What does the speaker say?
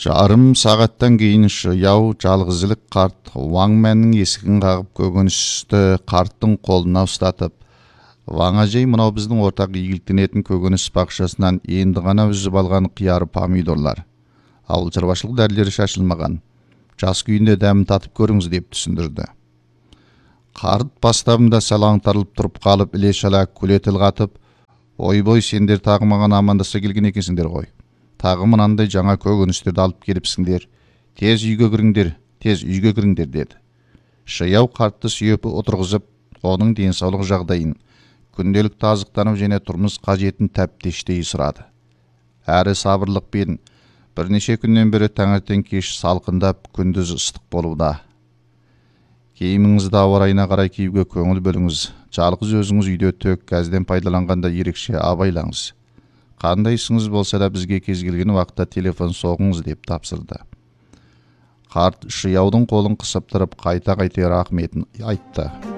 Жарым сағаттан кейін Шияу жалғызілік қарт Ваң мәннің есігін қағып көкөністі қарттың қолына ұстатып, Ваң әжей, мынау біздің ортақ игіліктенетін көкөніс бақшасынан енді ғана үзіп алған қияр помидорлар. Ауыл шаруашылық дәрілері шашылмаған. Жас күйінде дәмін татып көріңіз деп түсіндірді. Қарт бастабында салаңтарылып тұрып қалып, іле-шала күле тіл қатып, ойбой, сендер тағы маған амандаса келген екенсіңдер ғой. Тағы мынандай жаңа көкөністерді алып келіпсіңдер. Тез үйге кіріңдер, деді. Шияу қартты сүйеп отырғызып, оның денсаулық жағдайын, күнделік тазықтанып және тұрмыс қажетін тәптештей сұрады. Әрі сабырлықпен бірнеше күннен бері таңертең кеш салқындап, күндіз ыстық болуда. Киіміңізді ауа райына қарай киюге көңіл бөліңіз. Жалғыз өзіңіз үйде тек газден пайдаланғанда ерекше абайлаңыз. Қандай ісіңіз болса да бізге кез келген уақытта телефон соғыңыз деп тапсырды. Қарт Шияудың қолын қысып тұрып, қайта рахметін айтты.